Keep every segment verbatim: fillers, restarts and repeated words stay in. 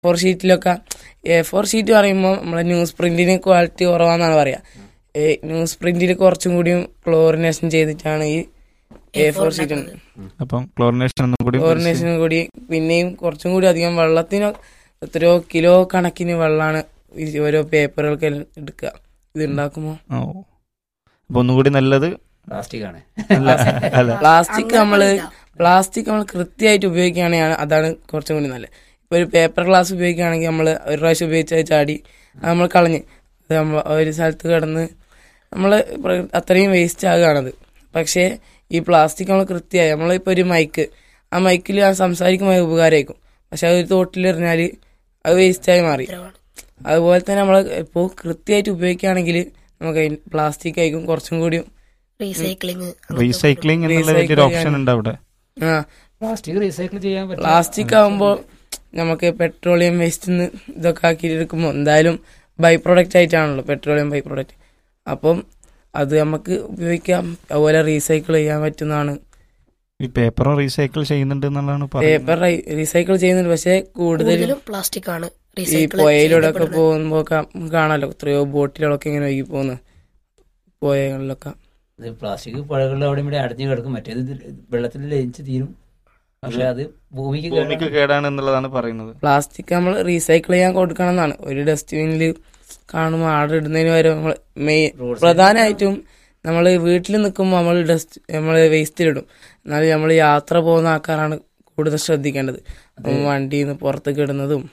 Four ഷീറ്റിലൊക്കെ A four sheet പറയുമ്പോൾ നമ്മളെ news പ്രിന്റിന് quality കുറവാന്നാണ് പറയാ. ന്യൂസ് പ്രിന്റിൽ കുറച്ചും കൂടിയും ക്ലോറിനേഷൻ ചെയ്തിട്ടാണ് ഈ എ ഫോർ ഷീറ്റ്. അപ്പം ക്ലോറിനേഷൻ ക്ലോറിനേഷനും കൂടി പിന്നെയും കുറച്ചും കൂടി അധികം വെള്ളത്തിന് എത്രയോ കിലോ കണക്കിന് വെള്ളമാണ് ഓരോ പേപ്പറുകൾക്ക് എടുക്കുക ഇത് ഉണ്ടാക്കുമ്പോ. ഒന്നുകൂടി നല്ലത് പ്ലാസ്റ്റിക് ആണ്. പ്ലാസ്റ്റിക് നമ്മള് പ്ലാസ്റ്റിക് നമ്മൾ കൃത്യമായിട്ട് ഉപയോഗിക്കുകയാണെങ്കിൽ അതാണ് കുറച്ചും കൂടി നല്ലത്. ഇപ്പൊ ഒരു പേപ്പർ ഗ്ലാസ് ഉപയോഗിക്കുകയാണെങ്കിൽ നമ്മൾ ഒരു പ്രാവശ്യം ഉപയോഗിച്ചാൽ ചാടി അത് നമ്മൾ കളഞ്ഞ് അത് നമ്മൾ ഒരു സ്ഥലത്ത് കിടന്ന് നമ്മൾ അത്രയും വേസ്റ്റ് ആകുകയാണത്. പക്ഷേ ഈ പ്ലാസ്റ്റിക് നമ്മൾ കൃത്യമായി നമ്മളിപ്പോൾ ഒരു മൈക്ക് ആ മൈക്കിൽ ആ സംസാരിക്കുമ്പോൾ ഉപകാരമായിരിക്കും, പക്ഷെ അതൊരു തോട്ടിലെറിഞ്ഞാൽ അത് വേസ്റ്റായി മാറി. അതുപോലെ തന്നെ നമ്മൾ ഇപ്പോൾ കൃത്യമായിട്ട് ഉപയോഗിക്കുകയാണെങ്കിൽ നമുക്ക് പ്ലാസ്റ്റിക് ആയിരിക്കും കുറച്ചും കൂടി റീസൈക്ലിംഗ് എന്നുള്ള ഓപ്ഷൻ ഉണ്ട് അവിടെ. ആ പ്ലാസ്റ്റിക് റീസൈക്കിൾ ചെയ്യാൻ പറ്റും. പ്ലാസ്റ്റിക് ആകുമ്പോൾ നമുക്ക് പെട്രോളിയം വേസ്റ്റ് ഇതൊക്കെ ആക്കി എടുക്കുമ്പോൾ എന്തായാലും by product ആയിട്ടാണല്ലോ petroleum by product. അപ്പം അത് നമുക്ക് ഉപയോഗിക്കാം, അതുപോലെ റീസൈക്കിൾ ചെയ്യാൻ പറ്റുന്നതാണ്. ഈ പേപ്പറും റീസൈക്കിൾ ചെയ്യുന്നുണ്ട് എന്നുള്ളതാണ്. പേപ്പർ റീസൈക്കിൾ ചെയ്യുന്നുണ്ട്, പക്ഷെ കൂടുതലും പ്ലാസ്റ്റിക് ആണ്. ഈ പുഴയിലൂടെ ഒക്കെ പോകുമ്പോ കാണാലോ എത്രയോ ബോട്ടിലുകളൊക്കെ ഇങ്ങനെ ഒഴുകി പോകുന്നു പുഴകളിലൊക്കെ. പ്ലാസ്റ്റിക് പുഴകളിൽ അവിടെ ഇവിടെ അടഞ്ഞു കിടക്കും, മറ്റേത് വെള്ളത്തിൽ ലയിച്ച് തീരും, പക്ഷെ അത് ഭൂമിക്ക് ഭൂമിക്ക് കേടാണ് എന്നുള്ളതാണ് പറയുന്നത്. പ്ലാസ്റ്റിക് നമ്മൾ റീസൈക്കിൾ ചെയ്യാൻ കൊടുക്കണം എന്നാണ്. ഒരു ഡസ്റ്റ്ബിനിൽ കാണുമ്പോൾ ആർഡർ ഇടുന്നതിന് വരെ നമ്മൾ മെയിൻ പ്രധാനമായിട്ടും നമ്മൾ വീട്ടിൽ നിൽക്കുമ്പോൾ നമ്മൾ ഡസ്റ്റ് നമ്മൾ വേസ്റ്റിലിടും. എന്നാൽ നമ്മൾ യാത്ര പോകുന്ന ആൾക്കാരാണ് കൂടുതൽ ശ്രദ്ധിക്കേണ്ടത്, വണ്ടിയിൽ നിന്ന് പുറത്തേക്ക് ഇടുന്നതും.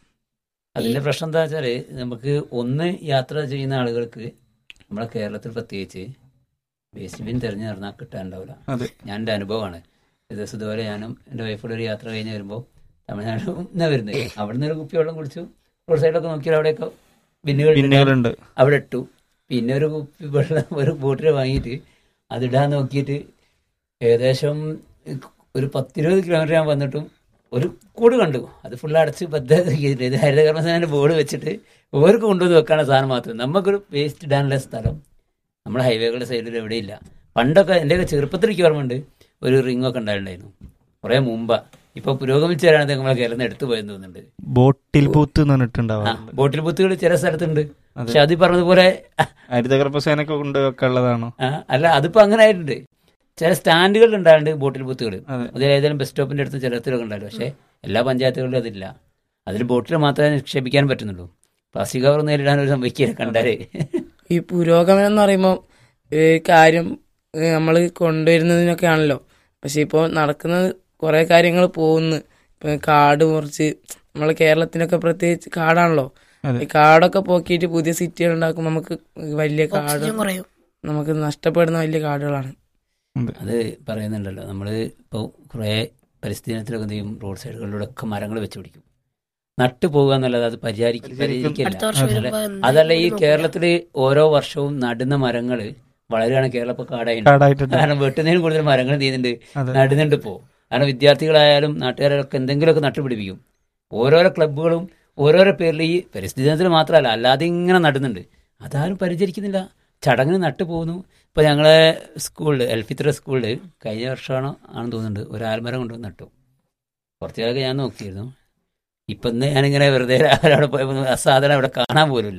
അതിന്റെ പ്രശ്നം എന്താ വെച്ചാല് നമുക്ക് ഒന്ന് യാത്ര ചെയ്യുന്ന ആളുകൾക്ക് നമ്മളെ കേരളത്തിൽ പ്രത്യേകിച്ച് വേസ്റ്റ് ബിൻ തെരഞ്ഞു നടന്നാൽ കിട്ടാനുണ്ടാവില്ല. ഞാൻ എൻ്റെ അനുഭവമാണ്. ഒരു ദിവസം ഇതുപോലെ ഞാനും എൻ്റെ വൈഫോടെ ഒരു യാത്ര കഴിഞ്ഞ് വരുമ്പോൾ തമിഴ്നാട് നിന്നാണ് വരുന്നത്. അവിടെ നിന്ന് ഒരു കുപ്പി വെള്ളം കുടിച്ചു, റോഡ് സൈഡിലൊക്കെ നോക്കിയാൽ അവിടെയൊക്കെ ബിന്നുകളുണ്ട്, അവിടെ ഇട്ടു. പിന്നെ ഒരു കുപ്പി വെള്ളം ഒരു ബോട്ടിൽ വാങ്ങിയിട്ട് അതിടാൻ നോക്കിയിട്ട് ഏകദേശം ഒരു പത്തിരുപത് കിലോമീറ്റർ ഞാൻ വന്നിട്ടും ഒരു കൂട് കണ്ടു, അത് ഫുള്ള് അടച്ച് പദ്ധതി ചെയ്തിട്ട് ഇത് ഹരിതകർമ്മസേനയുടെ ബോർഡ് വെച്ചിട്ട് ഓർക്ക് കൊണ്ടുവന്ന് വെക്കാനുള്ള സാധനം മാത്രം. നമുക്കൊരു വേസ്റ്റ് ഇടാനുള്ള സ്ഥലം നമ്മുടെ ഹൈവേകളുടെ സൈഡിൽ എവിടെയില്ല. പണ്ടൊക്കെ എൻ്റെയൊക്കെ ചെറുപ്പത്തിലേക്ക് ഓർമ്മയുണ്ട്, ഒരു റിങ്ങൊക്കെ ഉണ്ടായിട്ടുണ്ടായിരുന്നു കുറേ മുമ്പ്. ഇപ്പൊ പുരോഗമിച്ചു വരാണ് നമ്മളെ കേരളത്തിൽ എടുത്തു പോയെന്ന് തോന്നുന്നുണ്ട്. ബോട്ടിൽ ബൂത്ത് ബോട്ടിൽ ബൂത്തുകൾ ചില സ്ഥലത്തുണ്ട്, പക്ഷെ അത് പറഞ്ഞതുപോലെ ഹരിതകർമ്മസേനയൊക്കെ കൊണ്ടുവെക്കാനുള്ളതാണോ? അല്ല, അതിപ്പോ അങ്ങനെ ആയിട്ടുണ്ട്. ചില സ്റ്റാൻഡുകൾ ഉണ്ടായിട്ടുണ്ട് ബോട്ടിൽ ബൂത്തുകൾ, അതിൽ ഏതെങ്കിലും ബസ് സ്റ്റോപ്പിന്റെ അടുത്ത് ചിലത്തിലൊക്കെ ഉണ്ടായിരുന്നു. പക്ഷെ എല്ലാ പഞ്ചായത്തുകളിലും അതില്ല. അതിൽ ബോട്ടിൽ മാത്രമേ നിക്ഷേപിക്കാൻ പറ്റുന്നുള്ളൂ. പ്ലാസ്റ്റിക് കവർ നേരിടാൻ ഒരു സംഭവിക്കുക കണ്ടാലേ. ഈ പുരോഗമനം എന്ന് പറയുമ്പോൾ കാര്യം നമ്മൾ കൊണ്ടുവരുന്നതിനൊക്കെ ആണല്ലോ, പക്ഷെ ഇപ്പോൾ നടക്കുന്നത് കുറേ കാര്യങ്ങൾ പോകുന്നു. ഇപ്പം കാട് മുറിച്ച് നമ്മളെ കേരളത്തിനൊക്കെ പ്രത്യേകിച്ച് കാടാണല്ലോ, ഈ കാടൊക്കെ പോക്കിയിട്ട് പുതിയ സിറ്റികൾ ഉണ്ടാക്കുമ്പോൾ നമുക്ക് വലിയ കാട് നമുക്ക് നഷ്ടപ്പെടുന്ന വലിയ കാടുകളാണ്. അത് പറയുന്നുണ്ടല്ലോ, നമ്മൾ ഇപ്പോൾ കുറേ പരിസ്ഥിതി ദിനത്തിലൊക്കെ എന്ത് ചെയ്യും, റോഡ് സൈഡുകളിലൂടെ ഒക്കെ മരങ്ങൾ വെച്ച് പിടിക്കും. നട്ടു പോകുക എന്നുള്ളത് അത് പരിചാരിക്കില്ല. അതല്ല, ഈ കേരളത്തിൽ ഓരോ വർഷവും നടുന്ന മരങ്ങൾ വളരെയാണ് കേരളം ഇപ്പോൾ കാടായിട്ട്. കാരണം വെട്ടുന്നതിന് കൂടുതൽ മരങ്ങൾ ചെയ്യുന്നുണ്ട്, നടുന്നുണ്ട് ഇപ്പോൾ. കാരണം വിദ്യാർത്ഥികളായാലും നാട്ടുകാരൊക്കെ എന്തെങ്കിലുമൊക്കെ നട്ടുപിടിപ്പിക്കും. ഓരോരോ ക്ലബ്ബുകളും ഓരോരോ പേരിൽ ഈ പരിസ്ഥിതി ദിനത്തിൽ മാത്രമല്ല അല്ലാതെ ഇങ്ങനെ നടുന്നുണ്ട്. അതാരും പരിചരിക്കുന്നില്ല, ചടങ്ങിന് നട്ടു പോകുന്നു. ഇപ്പോൾ ഞങ്ങളെ സ്കൂളിൽ എൽഫിത്ര സ്കൂളിൽ കഴിഞ്ഞ വർഷമാണോ ആണെന്ന് തോന്നുന്നുണ്ട് ഒരു ആൽമരം കൊണ്ടുവന്ന് നട്ടു. കുറച്ചു കാലമൊക്കെ ഞാൻ നോക്കിയിരുന്നു. ഇപ്പം ഇന്ന് ഞാനിങ്ങനെ വെറുതെ അവിടെ പോയപ്പോൾ ആ സാധനം അവിടെ കാണാൻ പോലുമില്ല.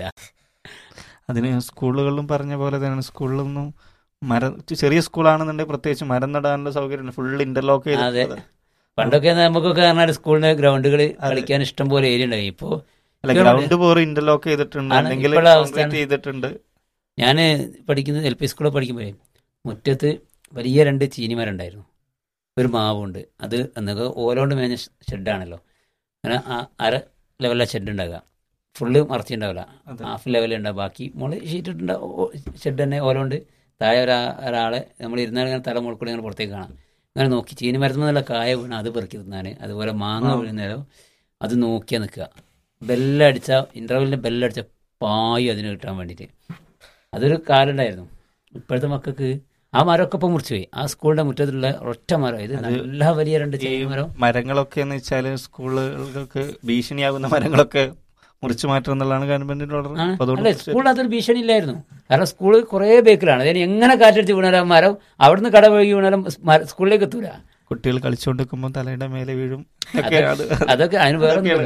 അതിന് സ്കൂളുകളിലും പറഞ്ഞ പോലെ തന്നെ സ്കൂളിലൊന്നും മരം, ചെറിയ സ്കൂളാണെന്നുണ്ടെങ്കിൽ പ്രത്യേകിച്ച് മരം നടാനുള്ള സൗകര്യം ഫുൾ ഇന്റർലോക്ക് ചെയ്ത്. അതെ, പണ്ടൊക്കെ നമുക്കൊക്കെ പറഞ്ഞാൽ സ്കൂളിന് ഗ്രൗണ്ടുകൾ കളിക്കാൻ ഇഷ്ടം പോലെ ഏരിയ ഉണ്ടായി. ഇപ്പോൾ ഗ്രൗണ്ട് പോലും ഇന്റർലോക്ക് ചെയ്തിട്ടുണ്ട്. ഞാൻ പഠിക്കുന്നത് എൽ പി സ്കൂളിൽ പഠിക്കുമ്പോഴേ മുറ്റത്ത് വലിയ രണ്ട് ചീനിമരം ഉണ്ടായിരുന്നു, ഒരു മാവുണ്ട്. അത് എന്നൊക്കെ ഓലോണ്ട് മേഞ്ഞ ഷെഡാണല്ലോ, അങ്ങനെ അര ലെവലിലെ ഷെഡ് ഉണ്ടാകുക, ഫുള്ള് മറച്ചിട്ടുണ്ടാവില്ല, ഹാഫ് ലെവലിൽ ഉണ്ടാവും. ബാക്കി മുകളിൽ ഷീറ്റ് ഇട്ടുണ്ടാവും, ഷെഡ് തന്നെ ഓലോണ്ട്. താഴെ ഒരാ ഒരാളെ നമ്മൾ ഇരുന്നാൽ ഇങ്ങനെ തല മുൾക്കൂടി ഇങ്ങനെ പുറത്തേക്ക് കാണാം. അങ്ങനെ നോക്കി ചീനി മരത്തുമ്പോൾ നല്ല കായ വീണാൽ അത് പെറുക്കി തിന്നാൻ, അതുപോലെ മാങ്ങ വീഴുന്നേരം അത് നോക്കിയാൽ നിൽക്കുക. ബെല്ലടിച്ച ഇൻ്റർവെല്ലിന് ബെല്ലടിച്ച പായും അതിന് കിട്ടാൻ വേണ്ടിയിട്ട്. അതൊരു കാലുണ്ടായിരുന്നു. ഇപ്പോഴത്തെ മക്കൾക്ക് ആ മരമൊക്കെ ഇപ്പം മുറിച്ചു പോയി. ആ സ്കൂളിന്റെ മുറ്റത്തുള്ള ഒറ്റ മരം, ഇത് നല്ല വലിയ രണ്ട് ചീനി മരം. മരങ്ങളൊക്കെ എന്ന് വെച്ചാൽ സ്കൂളുകൾക്ക് ഭീഷണിയാകുന്ന മരങ്ങളൊക്കെ മുറിച്ചു മാറ്റം എന്നുള്ളതാണ് ഗവൺമെന്റിന്റെ ഓർഡർ. അല്ലെ, സ്കൂളിൽ അതൊരു ഭീഷണി ഇല്ലായിരുന്നു. കാരണം സ്കൂള് കുറേ ബേക്കിലാണ്. അതിന് എങ്ങനെ കാറ്റടിച്ച് വീണാലും മരം അവിടുന്ന് കട വഴുകി വീണാലും സ്കൂളിലേക്ക് എത്തൂല. കുട്ടികൾ കളിച്ചുകൊണ്ടിരിക്കുമ്പോൾ തലയുടെ മേലെ വീഴും. അതൊക്കെ അതിന് വേറെ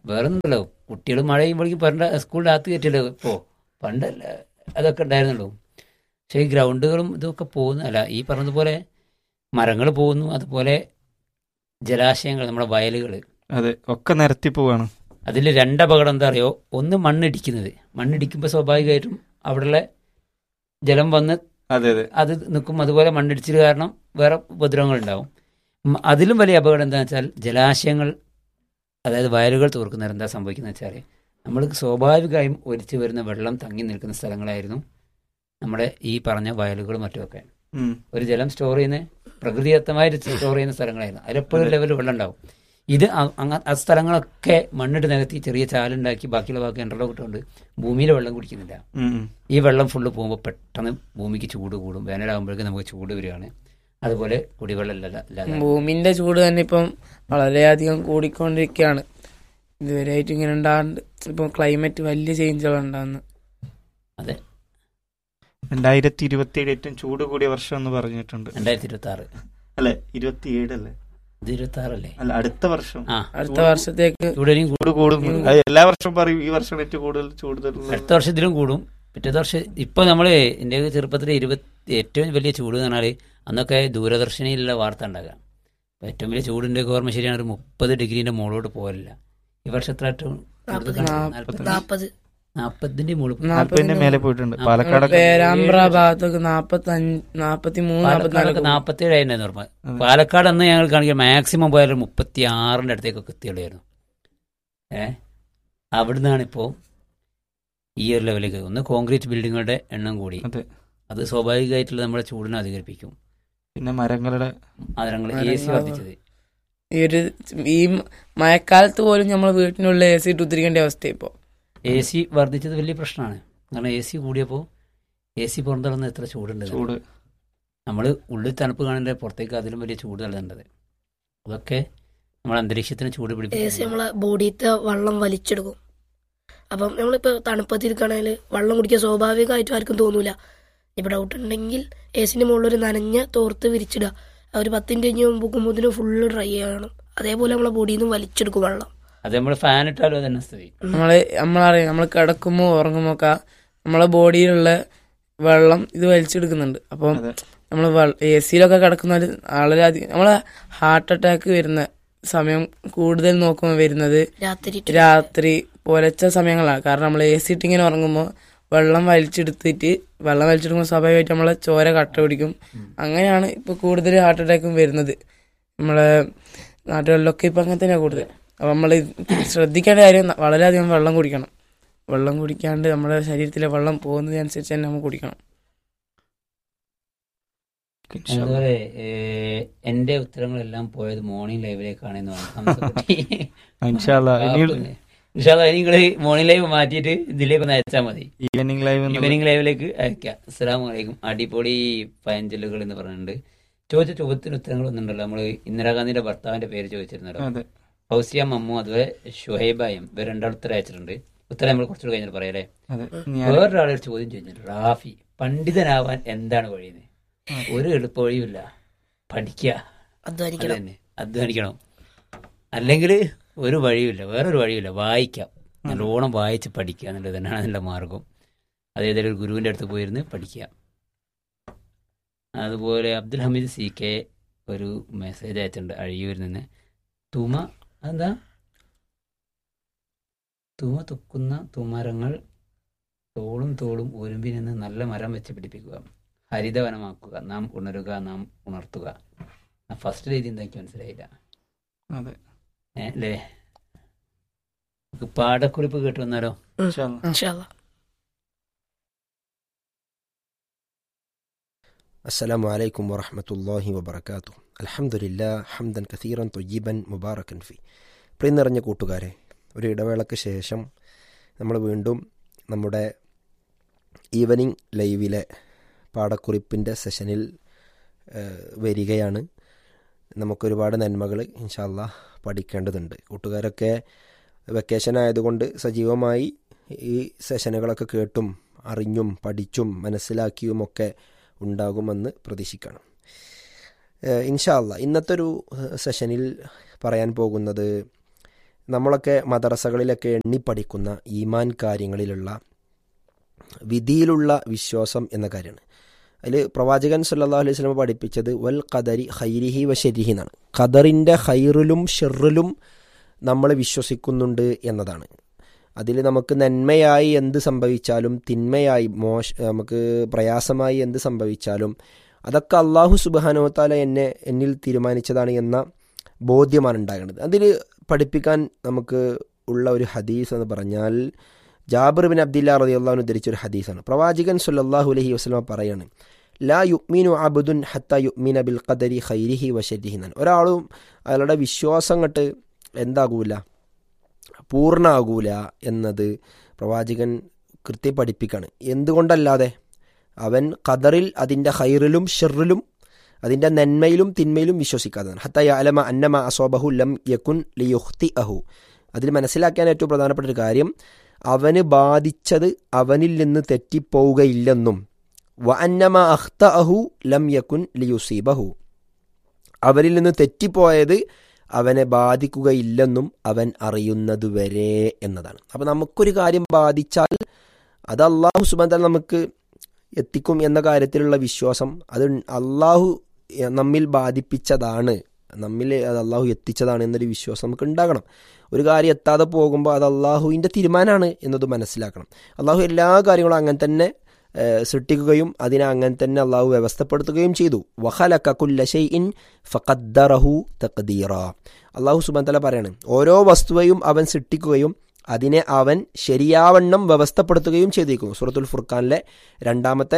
വേറെ ഒന്നുമല്ലോ, കുട്ടികൾ മഴ ചെയ്യുമ്പോഴേക്കും പണ്ട് സ്കൂളിൻ്റെ അകത്ത് കയറ്റില്ല ഇപ്പോൾ, പണ്ടല്ല അതൊക്കെ ഉണ്ടായിരുന്നുള്ളൂ. പക്ഷേ ഈ ഗ്രൗണ്ടുകളും ഇതൊക്കെ പോകുന്നു, അല്ല ഈ പറഞ്ഞതുപോലെ മരങ്ങൾ പോകുന്നു, അതുപോലെ ജലാശയങ്ങൾ, നമ്മുടെ വയലുകൾ, അതെ, ഒക്കെ നിരത്തി പോവാണ്. അതിൽ രണ്ടപകടം എന്താ അറിയോ? ഒന്ന് മണ്ണിടിക്കുന്നത്, മണ്ണിടിക്കുമ്പോൾ സ്വാഭാവികമായിട്ടും അവിടെയുള്ള ജലം വന്ന് അതെ അതെ അത് നിൽക്കും. അതുപോലെ മണ്ണിടിച്ചിൽ കാരണം വേറെ ഉപദ്രവങ്ങൾ ഉണ്ടാവും. അതിലും വലിയ അപകടം എന്താണെന്ന് വെച്ചാൽ ജലാശയങ്ങൾ, അതായത് വയലുകൾ തോർക്കുന്നവർ എന്താ സംഭവിക്കുന്നത് വെച്ചാൽ, നമ്മൾ സ്വാഭാവികമായും ഒലിച്ചു വരുന്ന വെള്ളം തങ്ങി നിൽക്കുന്ന സ്ഥലങ്ങളായിരുന്നു നമ്മുടെ ഈ പറഞ്ഞ വയലുകളും മറ്റുമൊക്കെ. ഒരു ജലം സ്റ്റോർ ചെയ്യുന്ന പ്രകൃതിദത്തമായിട്ട് സ്റ്റോർ ചെയ്യുന്ന സ്ഥലങ്ങളായിരുന്നു. അതിലെപ്പോഴും ലെവലിൽ വെള്ളം ഉണ്ടാവും. ഇത് അങ്ങ ആ സ്ഥലങ്ങളൊക്കെ മണ്ണിട്ട് നികത്തി ചെറിയ ചാലുണ്ടാക്കി ബാക്കിയുള്ള ബാക്കി ഇൻ്റർലോക്ക് ഇട്ടുകൊണ്ട് ഭൂമിയിലെ വെള്ളം കുടിക്കുന്നില്ല. ഈ വെള്ളം ഫുള്ള് പോകുമ്പോൾ പെട്ടെന്ന് ഭൂമിക്ക് ചൂട് കൂടും. വേനലാകുമ്പോഴേക്കും നമുക്ക് ചൂട് വരികയാണ്. അതുപോലെ കുടിവെള്ളം ഇല്ലാതെ ഭൂമിന്റെ ചൂട് തന്നെ ഇപ്പം വളരെയധികം കൂടിക്കൊണ്ടിരിക്കുകയാണ്. ഇതുവരെയായിട്ട് ഇങ്ങനെ ഉണ്ടാകുന്നുണ്ട്. ഇപ്പം ക്ലൈമറ്റ് വലിയ ചേഞ്ചുകൾ ഉണ്ടാകുന്നു. അതെ, രണ്ടായിരത്തി ഇരുപത്തി ഏഴ് ഏറ്റവും ചൂട് കൂടിയ വർഷം എന്ന് പറഞ്ഞിട്ടുണ്ട്. രണ്ടായിരത്തി ഇരുപത്തി ആറ് അല്ലെ, ഇരുപത്തി ഏഴ് അല്ലേ? ഇത് ഇരുപത്തി ആറല്ലേ? അല്ല, അടുത്ത വർഷം. ആ, അടുത്ത വർഷത്തേക്ക് ചൂട് കൂടും. എല്ലാ വർഷവും പറയും ഈ വർഷം ഏറ്റവും കൂടുതൽ ചൂട്, അടുത്ത വർഷത്തിലും കൂടും. പിറ്റത്തെ വർഷം ഇപ്പൊ നമ്മള് എൻ്റെ ചെറുപ്പത്തിൽ ഇരുപത്തി ഏറ്റവും വലിയ ചൂട് എന്ന് പറഞ്ഞാൽ അന്നൊക്കെ ദൂരദർശനിലുള്ള വാർത്ത ഉണ്ടാകാം. ഏറ്റവും വലിയ ചൂടിന്റെ ഓർമ്മ ശരിയാണ്, ഒരു മുപ്പത് ഡിഗ്രീന്റെ മുകളോട്ട് പോകലില്ല. ഈ വർഷത്തിൽ ഏറ്റവും നാപ്പതിന്റെ മുകളിൽ നാൽപ്പതിന്റെ മേലെ പോയിട്ടുണ്ട്. പാലക്കാട് പേരാമ്പ്ര ഭാഗത്തൊക്കെ നാപ്പത്തി അഞ്ച് നാപ്പത്തി മൂന്ന് നാപ്പത്തിനാല് നാപ്പത്തി ഏഴായിരുന്നു ഓർമ്മ. പാലക്കാട് അന്ന് ഞങ്ങൾ കാണിക്കുക മാക്സിമം പോയാലും മുപ്പത്തി ആറിന്റെ അടുത്തേക്കൊക്കെ എത്തിയുള്ളായിരുന്നു. ഏ അവിടുന്നാണ് ഇപ്പോൾ ഈ ഒരു ലെവലിലേക്ക്. ഒന്ന് കോൺക്രീറ്റ് ബിൽഡിങ്ങുകളുടെ എണ്ണം കൂടി, അത് സ്വാഭാവികമായിട്ടുള്ള നമ്മുടെ ചൂടിനെ അധികരിപ്പിക്കും. പിന്നെ മരങ്ങളുടെ മരങ്ങൾ, എ സി വർദ്ധിച്ചത്. ഈ ഒരു ഈ മഴക്കാലത്ത് പോലും നമ്മൾ വീട്ടിനുള്ള എ സി ഇട്ട് ഉത്തിരിക്കേണ്ട അവസ്ഥ. ഇപ്പോൾ എ സി വർദ്ധിച്ചത് വലിയ പ്രശ്നമാണ്. കാരണം എ സി കൂടിയപ്പോൾ എ സി പുറന്തള്ളുന്ന എത്ര ചൂടുണ്ട്. ചൂട് നമ്മൾ ഉള്ളിൽ തണുപ്പ് കാണേണ്ട, പുറത്തേക്ക് അതിലും വലിയ ചൂട് തള്ളേണ്ടത്. അതൊക്കെ നമ്മുടെ അന്തരീക്ഷത്തിന് ചൂട് പിടിപ്പിക്കും. എ സി നമ്മളെ ബോഡിയത്തെ വെള്ളം വലിച്ചെടുക്കും. അപ്പം നമ്മളിപ്പോൾ തണുപ്പത്തിരിക്കുകയാണെങ്കിൽ വെള്ളം കുടിക്കാൻ സ്വാഭാവികമായിട്ടും ആർക്കും തോന്നൂല. ഇപ്പോൾ ഡൗട്ട് ഉണ്ടെങ്കിൽ എ സിൻ്റെ മുകളിലൊരു നനഞ്ഞ തോർത്ത് വിരിച്ചിടുക. ഒരു പത്തിൻ്റെ കഴിഞ്ഞ് പോകുമ്പോഴത്തേനും ഫുള്ള് ഡ്രൈ ചെയ്യണം. അതേപോലെ നമ്മളെ ബോഡിയിൽ നിന്ന് വലിച്ചെടുക്കും വെള്ളം. അത് നമ്മൾ ഫാൻ ഇട്ടാലും അതന്നെ സ്ഥിതി. നമ്മള് നമ്മളറിയാം, നമ്മൾ കിടക്കുമ്പോൾ ഉറങ്ങുമ്പോൾ ഒക്കെ നമ്മളെ ബോഡിയിലുള്ള വെള്ളം ഇത് വലിച്ചെടുക്കുന്നുണ്ട്. അപ്പം നമ്മൾ എ സിയിലൊക്കെ കിടക്കുന്നവർ വളരെയധികം നമ്മളെ ഹാർട്ട് അറ്റാക്ക് വരുന്ന സമയം കൂടുതൽ നോക്കുമ്പോൾ വരുന്നത് രാത്രി പുലർച്ചെ സമയങ്ങളാണ്. കാരണം നമ്മൾ എ സി ഇട്ടിങ്ങനെ ഉറങ്ങുമ്പോൾ വെള്ളം വലിച്ചെടുത്തിട്ട് വെള്ളം വലിച്ചെടുക്കുമ്പോൾ സ്വാഭാവികമായിട്ട് നമ്മളെ ചോര കട്ട പിടിക്കും. അങ്ങനെയാണ് ഇപ്പോൾ കൂടുതൽ ഹാർട്ട് അറ്റാക്കും വരുന്നത്. നമ്മളെ നാട്ടുകളിലൊക്കെ ഇപ്പം അങ്ങനെ തന്നെയാണ് കൂടുതൽ. അപ്പം നമ്മൾ ശ്രദ്ധിക്കേണ്ട കാര്യം വളരെയധികം വെള്ളം കുടിക്കണം. വെള്ളം കുടിക്കാണ്ട് നമ്മുടെ ശരീരത്തിലെ വെള്ളം പോകുന്നതിനനുസരിച്ച് തന്നെ നമ്മൾ കുടിക്കണം. അതുപോലെ എന്റെ ഉത്തരങ്ങളെല്ലാം പോയത് മോർണിംഗ് ലൈവിലേക്കാണെന്ന് നിങ്ങള് മോർണിംഗ് ലൈവ് മാറ്റിയിട്ട് ഇതിലേക്ക് ഒന്ന് അയച്ചാൽ മതി. ഈവനിങ് ലൈവ് ഈവനിങ് ലൈവിലേക്ക് അയക്കാം. അസ്സലാമു അലൈക്കും. അടിപൊളി പഴഞ്ചൊല്ലുകൾ എന്ന് പറഞ്ഞിട്ടുണ്ട്. ചോദിച്ച ചോദ്യത്തിന് ഉത്തരങ്ങൾ ഒന്നുണ്ടല്ലോ. നമ്മള് ഇന്ദിരാഗാന്ധിയുടെ ഭർത്താവിന്റെ പേര് ചോദിച്ചിരുന്നല്ലോ, ഫൗസിയ മമ്മു, അതുപോലെ ഷുഹൈബായും ഇവർ രണ്ടാൾ ഉത്തരം അയച്ചിട്ടുണ്ട്. ഉത്തരം നമ്മൾ കുറച്ചുകൂടെ കഴിഞ്ഞിട്ട് പറയല്ലേ. വേറൊരാളെ ചോദ്യം ചോദിച്ചിട്ടുണ്ട്, റാഫി, പണ്ഡിതനാവാൻ എന്താണ് വഴിയെന്ന്. ഒരു എളുപ്പ വഴിയുമില്ല, പഠിക്കുക, തന്നെ അധ്വാനിക്കണം. അല്ലെങ്കിൽ ഒരു വഴിയില്ല, വേറൊരു വഴിയില്ല, വായിക്കാം. നല്ലോണം വായിച്ച് പഠിക്കുക എന്നുള്ളത് തന്നെയാണ് അതിൻ്റെ മാർഗം. അതേതൊരു ഒരു ഗുരുവിൻ്റെ അടുത്ത് പോയിരുന്ന് പഠിക്കുക. അതുപോലെ അബ്ദുൽ ഹമീദ് സി കെ ഒരു മെസ്സേജ് അയച്ചിട്ടുണ്ട് അഴിയൂരിൽ നിന്ന്. തുമ അതെന്താ? തുമ തുക്കുന്ന തുമരങ്ങൾ തോളും തോളും ഒരുമ്പി നിന്ന് നല്ല മരം വെച്ച് പിടിപ്പിക്കുക, ഹരിതവനമാക്കുക, നാം ഉണരുക, നാം ഉണർത്തുക. ഫസ്റ്റ് രീതി എന്താക്കി മനസ്സിലായില്ല അല്ലേ? പാഠക്കുറിപ്പ് കേട്ട് വന്നാലോ? السلام عليكم ورحمة الله وبركاته. الحمد لله حمدا كثيرا طيبا مباركا فيه. പ്രിയ നിറഞ്ഞ കൂട്ടുകാരെ, ഒരു ഇടവേളയ്ക്ക് ശേഷം നമ്മൾ വീണ്ടും നമ്മുടെ ഈവനിങ് ലൈവിലെ പാഠക്കുറിപ്പിൻ്റെ സെഷനിൽ വരികയാണ്. നമുക്കൊരുപാട് നന്മകൾ ഇൻഷാ അല്ലാഹ് പഠിക്കേണ്ടതുണ്ട്. കൂട്ടുകാരൊക്കെ വെക്കേഷൻ ആയതുകൊണ്ട് സജീവമായി ഈ സെഷനുകളൊക്കെ കേട്ടും അറിഞ്ഞും പഠിച്ചും മനസ്സിലാക്കിയുമൊക്കെ ഉണ്ടാകുമെന്ന് പ്രതീക്ഷിക്കണം. ഇൻഷാ അല്ലാഹ് ഇന്നത്തെ ഒരു സെഷനിൽ പറയാൻ പോകുന്നത് നമ്മളൊക്കെ മദ്രസകളിലൊക്കെ എണ്ണിപ്പടിക്കുന്ന ഈമാൻ കാര്യങ്ങളിലുള്ള വിധിയിലുള്ള വിശ്വാസം എന്ന കാര്യമാണ്. അതിൽ പ്രവാചകൻ സല്ലല്ലാഹു അലൈഹി വസല്ലം പഠിപ്പിച്ചത് വൽ ഖദരി ഖൈരിഹി വ ശർരിഹി എന്നാണ്. ഖദറിൻ്റെ ഖൈറിലും ഷെറിലും നമ്മൾ വിശ്വസിക്കുന്നുണ്ട് എന്നതാണ്. അതിൽ നമുക്ക് നന്മയായി എന്ത് സംഭവിച്ചാലും തിന്മയായി മോശ നമുക്ക് പ്രയാസമായി എന്ത് സംഭവിച്ചാലും അതൊക്കെ അള്ളാഹു സുബ്ഹാനഹു വ തആല എന്നെ എന്നിൽ തീരുമാനിച്ചതാണ് എന്ന ബോധ്യമാണ് ഉണ്ടാകേണ്ടത്. അതിൽ പഠിപ്പിക്കാൻ നമുക്ക് ഉള്ള ഒരു ഹദീസ് എന്ന് പറഞ്ഞാൽ ജാബിർ ബിൻ അബ്ദില്ലാ റളിയല്ലാഹു അൻഹു ഉദ്ധരിച്ച ഒരു ഹദീസാണ്. പ്രവാചകൻ സല്ലല്ലാഹു അലൈഹി വസല്ലം പറയാണ്, ലാ യുഅ്മിനു അബ്ദുൻ ഹത്താ യുഅ്മിന ബിൽ ഖദരി ഖൈരിഹി വ ശർരിഹി എന്നാണ്. ഒരാളും അയാളുടെ വിശ്വാസം കണ്ട് എന്താകൂല, പൂർണ്ണമാകൂല എന്നത് പ്രവാചകൻ കൃത്യം പഠിപ്പിക്കുകയാണ്. എന്തുകൊണ്ടല്ലാതെ അവൻ ഖദറിൽ അതിൻ്റെ ഖൈറിലും ഷർറിലും അതിൻ്റെ നന്മയിലും തിന്മയിലും വിശ്വസിക്കാത്തതാണ്. ഹത്താ യഅലമ അന്നമ അസ്വബഹു ലം യകുൻ ലിയുഖ്തിഅഹു. അതിൽ മനസ്സിലാക്കാൻ ഏറ്റവും പ്രധാനപ്പെട്ട ഒരു കാര്യം, അവന് ബാധിച്ചത് അവനിൽ നിന്ന് തെറ്റിപ്പോവുകയില്ലെന്നും വ അന്നമ അഖ്തഅഹു ലം യകുൻ ലിയുസീബഹു, അവരിൽ നിന്ന് തെറ്റിപ്പോയത് അവനെ ബാധിക്കുകയില്ലെന്നും അവൻ അറിയുന്നതുവരെ എന്നതാണ്. അപ്പം നമുക്കൊരു കാര്യം ബാധിച്ചാൽ അത് അള്ളാഹു സുബ്ഹാനഹു വ തആല നമുക്ക് എത്തിക്കും എന്ന കാര്യത്തിലുള്ള വിശ്വാസം, അത് അള്ളാഹു നമ്മിൽ ബാധിപ്പിച്ചതാണ്, നമ്മിൽ അത് അള്ളാഹു എത്തിച്ചതാണ് എന്നൊരു വിശ്വാസം നമുക്ക് ഉണ്ടാകണം. ഒരു കാര്യം എത്താതെ പോകുമ്പോൾ അത് അള്ളാഹുവിൻ്റെ തീരുമാനമാണ് എന്നത് മനസ്സിലാക്കണം. അള്ളാഹു എല്ലാ കാര്യങ്ങളും അങ്ങനെ തന്നെ സൃഷ്ടിക്കുകയും അതിനെ അങ്ങനെ തന്നെ അള്ളാഹു വ്യവസ്ഥപ്പെടുത്തുകയും ചെയ്തു. വഖലക കുല്ല ശൈഇൻ ഫഖദ്ദറഹു തഖ്ദീറ. അള്ളാഹു സുബ്ഹാനഹു വ തആല പറയാണ്, ഓരോ വസ്തുവയും അവൻ സൃഷ്ടിക്കുകയും അതിനെ അവൻ ശരിയാവണ്ണം വ്യവസ്ഥപ്പെടുത്തുകയും ചെയ്തിരിക്കുന്നു. സൂറത്തുൽ ഫുർഖാനിലെ രണ്ടാമത്തെ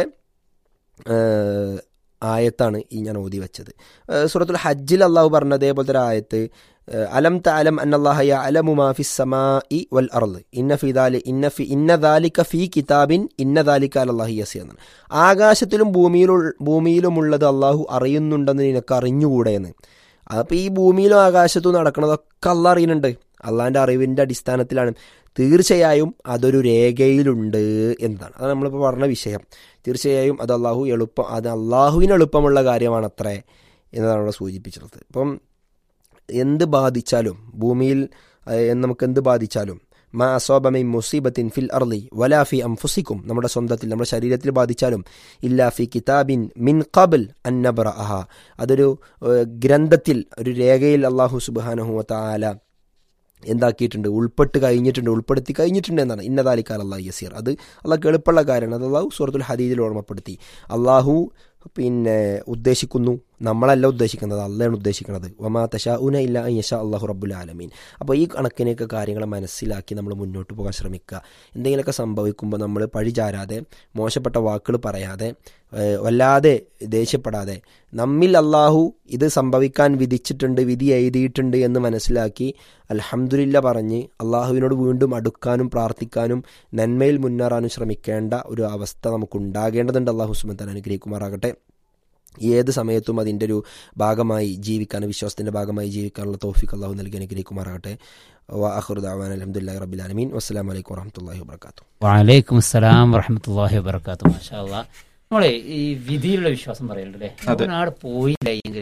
ആയത്താണ് ഈ ഞാൻ ഓതി വെച്ചത്. സൂറത്തുൽ ഹജ്ജിൽ അള്ളാഹു പറഞ്ഞ അതേപോലത്തെ ഒരു ആയത്ത്, അലം തഅലം അന്നല്ലാഹ യഅലമു മാ ഫിസ് സമാഇ വൽ അർള് ഇന്ന ഫീ ദാലി ഇന്ന ഫീ ഇന്ന ദാലിക ഫീ കിതാബിൻ ഇന്ന ദാലിക അലല്ലാഹി യസീർ എന്നാണ്. ആകാശത്തിലും ഭൂമിയിലും ഭൂമിയിലുമുള്ളത് അള്ളാഹു അറിയുന്നുണ്ടെന്ന് നിനക്ക് അറിഞ്ഞുകൂടെ എന്ന്. അപ്പോൾ ഈ ഭൂമിയിലും ആകാശത്തും നടക്കുന്നതൊക്കെ അള്ളാഹ് അറിയുന്നുണ്ട്. അള്ളാഹിൻ്റെ അറിവിൻ്റെ അടിസ്ഥാനത്തിലാണ്. തീർച്ചയായും അതൊരു രേഖയിലുണ്ട് എന്നതാണ്. അത് നമ്മളിപ്പോൾ പറഞ്ഞ വിഷയം. തീർച്ചയായും അത് അള്ളാഹു എളുപ്പം അത് അള്ളാഹുവിന് എളുപ്പമുള്ള കാര്യമാണത്രേ എന്നതാണ് അവിടെ സൂചിപ്പിച്ചിട്ടുള്ളത്. അപ്പം എന്ത് ബാധിച്ചാലും ഭൂമിയിൽ നമുക്ക് എന്ത് ബാധിച്ചാലും മാ അസ്വാബ മിൻ മുസീബത്തിൻ ഫിൽ അർളി വലാ ഫി അൻഫുസിക്കും, നമ്മുടെ സ്വന്തത്തിൽ നമ്മുടെ ശരീരത്തിൽ ബാധിച്ചാലും ഇല്ലാ ഫി കിതാബിൻ മിൻ ഖബൽ അൻ നബ്റഅഹ, അതൊരു ഗ്രന്ഥത്തിൽ ഒരു രേഖയിൽ അള്ളാഹു സുബ്ഹാനഹു വ തആല എന്താക്കിയിട്ടുണ്ട്, ഉൾപ്പെട്ട് കഴിഞ്ഞിട്ടുണ്ട്, ഉൾപ്പെടുത്തി കഴിഞ്ഞിട്ടുണ്ട് എന്നാണ്. ഇന്നദാലിക അലല്ലാഹി യസീർ, അത് അള്ളാഹ് എളുപ്പമുള്ള കാര്യമാണ്. അത് അള്ളാഹു സൂറത്തുൽ ഹദീദിൽ ഓർമ്മപ്പെടുത്തി. അള്ളാഹു പിന്നെ ഉദ്ദേശിക്കുന്നു, നമ്മളല്ല ഉദ്ദേശിക്കുന്നത്, അള്ളാഹാണ് ഉദ്ദേശിക്കുന്നത്. വമാ തശാഉന ഇല്ലാ അൻ യശാ അല്ലാഹു റബ്ബുൽ ആലമീൻ. അപ്പോൾ ഈ കണക്കിനൊക്കെ കാര്യങ്ങൾ മനസ്സിലാക്കി നമ്മൾ മുന്നോട്ട് പോകാൻ ശ്രമിക്കുക. എന്തെങ്കിലുമൊക്കെ സംഭവിക്കുമ്പോൾ നമ്മൾ പഴിചാരാതെ, മോശപ്പെട്ട വാക്കുകൾ പറയാതെ, വല്ലാതെ ദേഷ്യപ്പെടാതെ, നമ്മിൽ അള്ളാഹു ഇത് സംഭവിക്കാൻ വിധിച്ചിട്ടുണ്ട്, വിധി എഴുതിയിട്ടുണ്ട് എന്ന് മനസ്സിലാക്കി അൽഹംദുലില്ലാ പറഞ്ഞ് അള്ളാഹുവിനോട് വീണ്ടും അടുക്കാനും പ്രാർത്ഥിക്കാനും നന്മയിൽ മുന്നേറാനും ശ്രമിക്കേണ്ട ഒരു അവസ്ഥ നമുക്കുണ്ടാകേണ്ടതുണ്ട്. അള്ളാഹു സുബ്ഹാനഹു വ തആല അനുഗ്രഹിക്കുമാറാകട്ടെ. ഏത് സമയത്തും അതിൻ്റെ ഒരു ഭാഗമായി ജീവിക്കാൻ, വിശ്വാസത്തിൻ്റെ ഭാഗമായി ജീവിക്കാനുള്ള തൗഫീഖ് അള്ളാഹു നൽകി അനുഗ്രഹിക്കുമാറാകട്ടെ. വആഖിറു ദഅവാന അൽഹംദുലില്ലാഹി റബ്ബിൽ ആലമീൻ. വസ്സലാമു അലൈക്കും വറഹ്മത്തുള്ളാഹി വബറകാതുഹു. വഅലൈക്കും അസ്സലാം വറഹ്മത്തുള്ളാഹി വബറകാതുഹു. മാഷാ അല്ലാഹ്. നമ്മളെ ഈ വിധിയിലുള്ള വിശ്വാസം പറയണ്ടല്ലേ, അവിടെ പോയില്ല എങ്കിൽ